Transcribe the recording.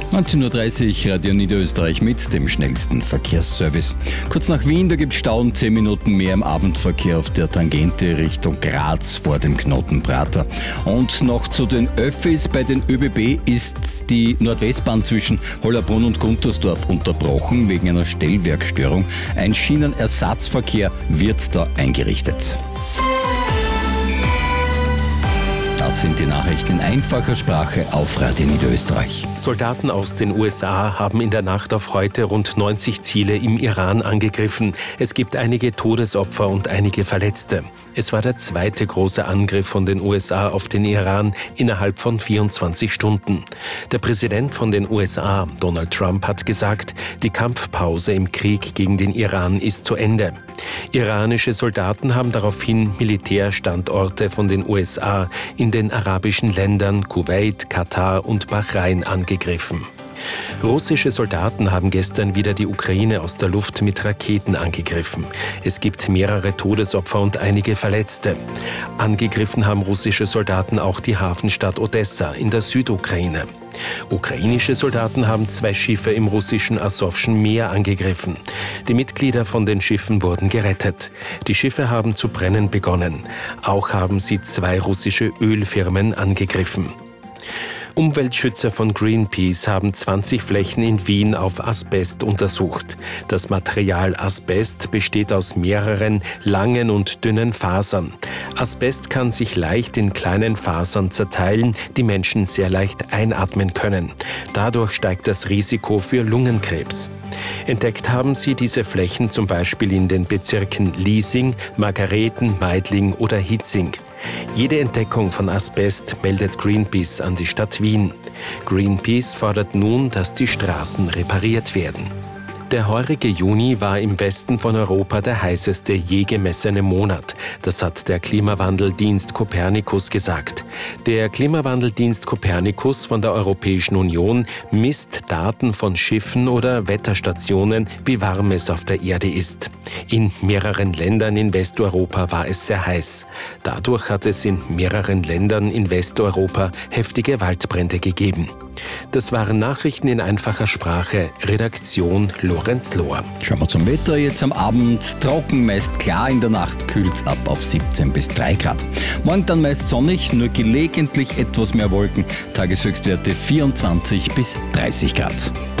19:30 Uhr, Radio Niederösterreich mit dem schnellsten Verkehrsservice. Kurz nach Wien, da gibt es Stau und 10 Minuten mehr im Abendverkehr auf der Tangente Richtung Graz vor dem Knotenprater. Und noch zu den Öffis. Bei den ÖBB ist die Nordwestbahn zwischen Hollabrunn und Guntersdorf unterbrochen wegen einer Stellwerkstörung. Ein Schienenersatzverkehr wird da eingerichtet. Das sind die Nachrichten in einfacher Sprache auf Radio Niederösterreich. Soldaten aus den USA haben in der Nacht auf heute rund 90 Ziele im Iran angegriffen. Es gibt einige Todesopfer und einige Verletzte. Es war der zweite große Angriff von den USA auf den Iran innerhalb von 24 Stunden. Der Präsident von den USA, Donald Trump, hat gesagt, die Kampfpause im Krieg gegen den Iran ist zu Ende. Iranische Soldaten haben daraufhin Militärstandorte von den USA in den arabischen Ländern Kuwait, Katar und Bahrain angegriffen. Russische Soldaten haben gestern wieder die Ukraine aus der Luft mit Raketen angegriffen. Es gibt mehrere Todesopfer und einige Verletzte. Angegriffen haben russische Soldaten auch die Hafenstadt Odessa in der Südukraine. Ukrainische Soldaten haben 2 Schiffe im russischen Asowschen Meer angegriffen. Die Mitglieder von den Schiffen wurden gerettet. Die Schiffe haben zu brennen begonnen. Auch haben sie 2 russische Ölfirmen angegriffen. Umweltschützer von Greenpeace haben 20 Flächen in Wien auf Asbest untersucht. Das Material Asbest besteht aus mehreren langen und dünnen Fasern. Asbest kann sich leicht in kleinen Fasern zerteilen, die Menschen sehr leicht einatmen können. Dadurch steigt das Risiko für Lungenkrebs. Entdeckt haben sie diese Flächen zum Beispiel in den Bezirken Liesing, Margareten, Meidling oder Hitzing. Jede Entdeckung von Asbest meldet Greenpeace an die Stadt Wien. Greenpeace fordert nun, dass die Straßen repariert werden. Der heurige Juni war im Westen von Europa der heißeste je gemessene Monat. Das hat der Klimawandeldienst Copernicus gesagt. Der Klimawandeldienst Copernicus von der Europäischen Union misst Daten von Schiffen oder Wetterstationen, wie warm es auf der Erde ist. In mehreren Ländern in Westeuropa war es sehr heiß. Dadurch hat es in mehreren Ländern in Westeuropa heftige Waldbrände gegeben. Das waren Nachrichten in einfacher Sprache. Redaktion Lorenz Lohr. Schauen wir zum Wetter. Jetzt am Abend trocken, meist klar, in der Nacht kühlt's ab auf 17 bis 3 Grad. Morgen dann meist sonnig, nur gelegentlich etwas mehr Wolken. Tageshöchstwerte 24 bis 30 Grad.